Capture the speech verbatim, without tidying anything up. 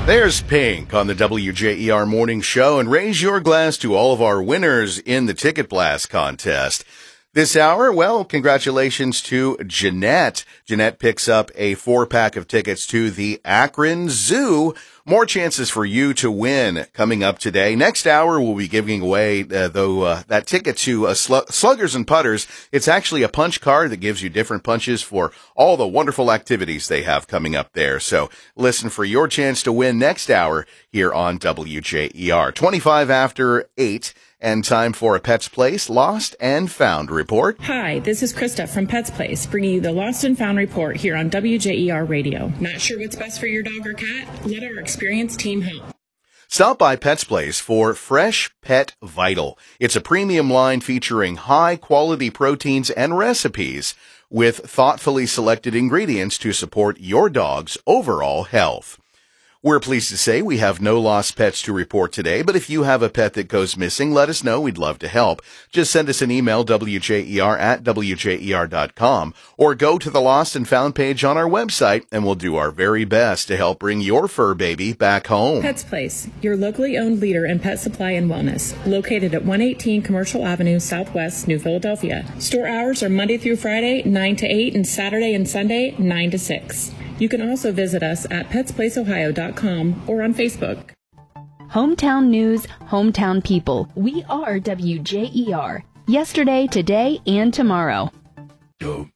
There's Pink on the W J E R Morning Show, and raise your glass to all of our winners in the Ticket Blast contest. This hour, well, congratulations to Jeanette. Jeanette picks up a four-pack of tickets to the Akron Zoo. More chances for you to win coming up today. Next hour, we'll be giving away, uh, though, uh, that ticket to uh, Slug- Sluggers and Putters. It's actually a punch card that gives you different punches for all the wonderful activities they have coming up there. So listen for your chance to win next hour here on W J E R. twenty-five after eight. And time for a Pets Place Lost and Found report. Hi, this is Krista from Pets Place, bringing you the Lost and Found report here on W J E R Radio. Not sure what's best for your dog or cat? Let our experienced team help. Stop by Pets Place for Fresh Pet Vital. It's a premium line featuring high-quality proteins and recipes with thoughtfully selected ingredients to support your dog's overall health. We're pleased to say we have no lost pets to report today, but if you have a pet that goes missing, let us know. We'd love to help. Just send us an email, W J E R at W J E R dot com, or go to the Lost and Found page on our website, and we'll do our very best to help bring your fur baby back home. Pets Place, your locally owned leader in pet supply and wellness, located at one eighteen Commercial Avenue, Southwest, New Philadelphia. Store hours are Monday through Friday, nine to eight, and Saturday and Sunday, nine to six. You can also visit us at pets place ohio dot com or on Facebook. Hometown news, hometown people. We are W J E R. Yesterday, today, and tomorrow. Go.